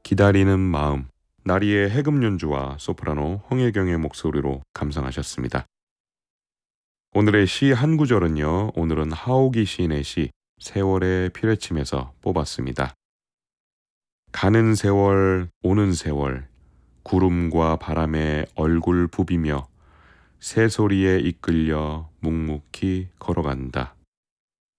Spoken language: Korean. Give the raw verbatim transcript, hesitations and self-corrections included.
기다리는 마음, 나리의 해금 연주와 소프라노 홍혜경의 목소리로 감상하셨습니다. 오늘의 시 한 구절은요, 오늘은 하옥이 시인의 시 세월의 피뢰침에서 뽑았습니다. 가는 세월 오는 세월, 구름과 바람에 얼굴 부비며 새소리에 이끌려 묵묵히 걸어간다.